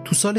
تو سال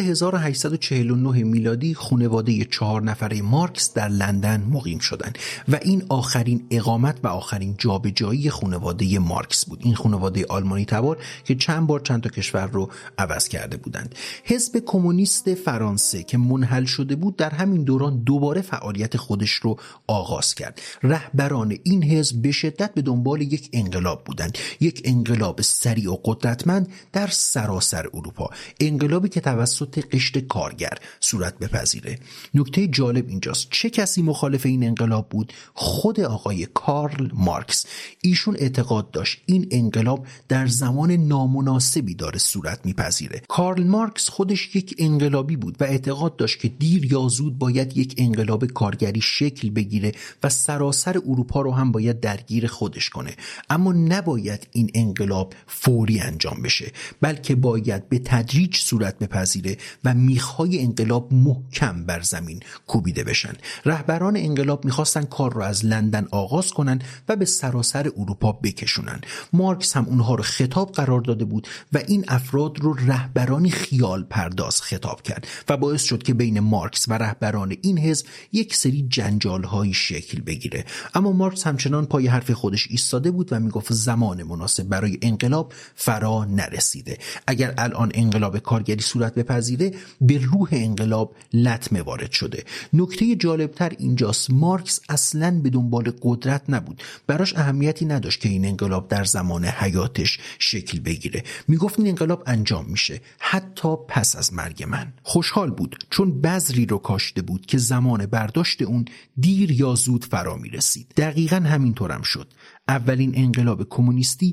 1849 میلادی خانواده 4 نفره مارکس در لندن مقیم شدند و این آخرین اقامت و آخرین جابجایی خانواده مارکس بود. این خانواده آلمانی تبار که چند بار چند تا کشور رو عوض کرده بودند. حزب کمونیست فرانسه که منحل شده بود در همین دوران دوباره فعالیت خودش رو آغاز کرد. رهبران این حزب به شدت به دنبال یک انقلاب بودند، یک انقلاب سریع و قدرتمند در سراسر اروپا، انقلابی که توسط قشر کارگر صورت بپذیره. نکته جالب اینجاست چه کسی مخالف این انقلاب بود؟ خود آقای کارل مارکس. ایشون اعتقاد داشت این انقلاب در زمان نامناسبی داره صورت میپذیره. کارل مارکس خودش یک انقلابی بود و اعتقاد داشت که دیر یا زود باید یک انقلاب کارگری شکل بگیره و سراسر اروپا رو هم باید درگیر خودش کنه، اما نباید این انقلاب فوری انجام بشه، بلکه باید به تدریج صورت بپذیره و میخهای انقلاب محکم بر زمین کوبیده بشن. رهبران انقلاب میخواستن کار رو از لندن آغاز کنن و به سراسر اروپا بکشونن. مارکس هم اونها رو خطاب قرار داده بود و این افراد رو رهبرانی خیال پرداز خطاب کرد و باعث شد که بین مارکس و رهبران این حزب یک سری جنجال‌هایی شکل بگیره. اما مارکس همچنان پای حرف خودش ایستاده بود و میگفت زمان مناسب برای انقلاب فرا نرسیده. اگر الان انقلاب کارگری صورت بپذیره به روح انقلاب لطمه وارد شده. نکته جالبتر اینجاست مارکس اصلاً به دنبال قدرت نبود. براش اهمیتی نداشت که این انقلاب در زمان حیاتش شکل بگیره. میگفت این انقلاب انجام میشه حتی پس از مرگ من. خوشحال بود چون بذری رو کاشته بود که زمان برداشت اون دیر یا زود فرا میرسید. دقیقاً همینطورم شد. اولین انقلاب کمونیستی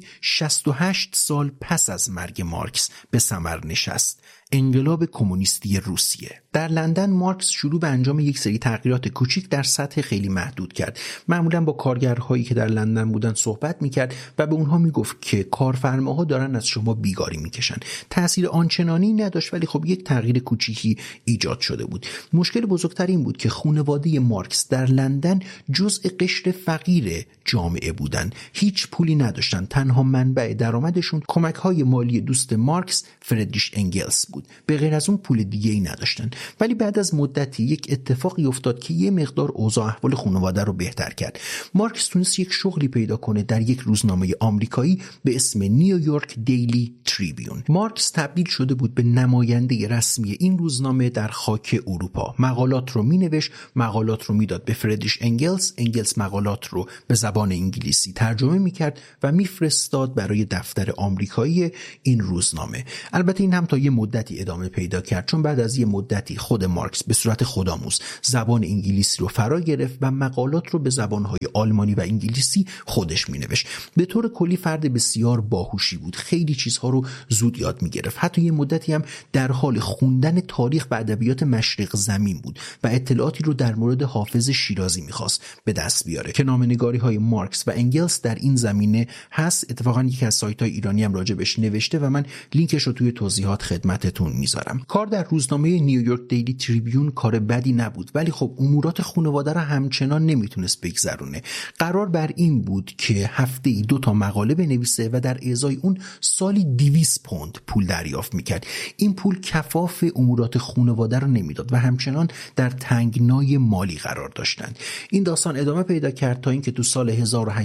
68 سال پس از مرگ مارکس به ثمر نشست. انقلاب کمونیستی روسیه. در لندن مارکس شروع به انجام یک سری تغییرات کوچیک در سطح خیلی محدود کرد. معمولا با کارگرهایی که در لندن بودن صحبت میکرد و به اونها میگفت که کارفرماها دارن از شما بیگاری میکشن. تأثیر آنچنانی نداشت ولی خب یک تغییر کوچیکی ایجاد شده بود. مشکل بزرگتر این بود که خانواده مارکس در لندن جزء قشر فقیر جامعه بودن. هیچ پولی نداشتن. تنها منبع درآمدشون کمک‌های مالی دوست مارکس فردریش انگلس بود. به غیر از اون پول دیگه‌ای نداشتن. ولی بعد از مدتی یک اتفاقی افتاد که یه مقدار اوضاع احوال خانواده رو بهتر کرد. مارکس تونست یک شغلی پیدا کنه در یک روزنامه آمریکایی به اسم نیویورک دیلی تریبیون. مارکس تبدیل شده بود به نماینده رسمی این روزنامه در خاک اروپا. مقالات رو مینوشت، مقالات رو میداد به فردریش انگلس، انگلس مقالات رو به زبان انگلیسی ترجمه میکرد و میفرستاد برای دفتر آمریکایی این روزنامه. البته این هم تا یه مدتی ادامه پیدا کرد چون بعد از یه مدتی خود مارکس به صورت خودآموز زبان انگلیسی رو فرا گرفت و مقالات رو به زبانهای آلمانی و انگلیسی خودش مینوشت. به طور کلی فرد بسیار باهوشی بود. خیلی چیزها رو زود یاد میگرفت. حتی یه مدتی هم در حال خوندن تاریخ و ادبیات مشرق زمین بود و اطلاعاتی رو در مورد حافظ شیرازی میخواست به دست بیاره که نامه‌نگاری‌های مارکس و انگلس در این زمینه هست. اتفاقا یکی از سایت‌های ایرانی هم راجبش نوشته و من لینکش رو توی توضیحات خدمتتون میذارم. کار در روزنامه نیویورک دیلی تریبیون کار بدی نبود ولی خب امورات خانواده را همچنان نمیتونست بگذرونه. قرار بر این بود که هفته‌ای 2 مقاله بنویسه و در ازای اون سالی 200 پوند پول دریافت میکرد. این پول کفاف امورات خانواده را نمیداد و همچنان در تنگنای مالی قرار داشتند. این داستان ادامه پیدا کرد تا اینکه تو سال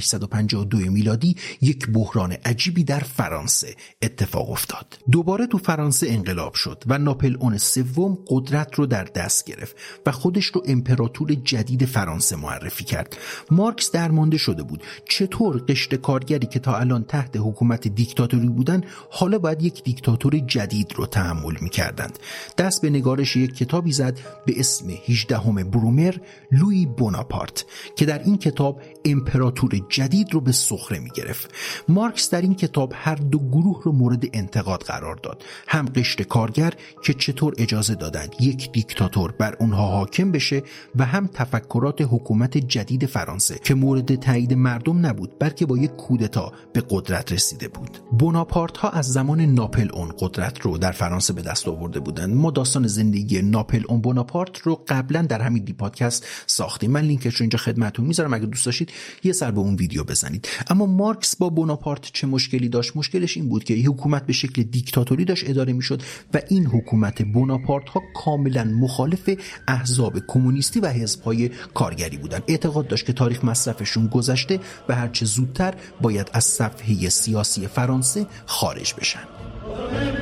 1852 میلادی یک بحران عجیبی در فرانسه اتفاق افتاد. دوباره تو فرانسه انقلاب شد و ناپلئون سوم قدرت رو در دست گرفت و خودش رو امپراتور جدید فرانسه معرفی کرد. مارکس درمانده شده بود چطور قشر کارگری که تا الان تحت حکومت دیکتاتوری بودن حالا باید یک دیکتاتور جدید رو تحمل می‌کردند. دست به نگارش یک کتابی زد به اسم 18 برومر لویی بوناپارت که در این کتاب امپراتور جدید رو به سخره می‌گرفت. مارکس در این کتاب هر دو گروه رو مورد انتقاد قرار داد. هم قشر کارگر که چطور اجازه دادند یک دیکتاتور بر اونها حاکم بشه و هم تفکرات حکومت جدید فرانسه که مورد تایید مردم نبود بلکه با یک کودتا به قدرت رسیده بود. بوناپارت ها از زمان ناپلئون قدرت رو در فرانسه به دست آورده بودند. ما داستان زندگی ناپلئون بوناپارت رو قبلا در همین پادکست ساختیم. من لینکش رو اینجا خدمتتون میذارم. اگه دوست داشتید یه سر به اون ویدیو ویدیو بزنید. اما مارکس با بناپارت چه مشکلی داشت؟ مشکلش این بود که حکومت به شکل دیکتاتوری داشت اداره میشد و این حکومت بناپارت ها کاملا مخالف احزاب کمونیستی و حزب‌های کارگری بودن. اعتقاد داشت که تاریخ مصرفشون گذشته و هرچه زودتر باید از صفحه سیاسی فرانسه خارج بشن.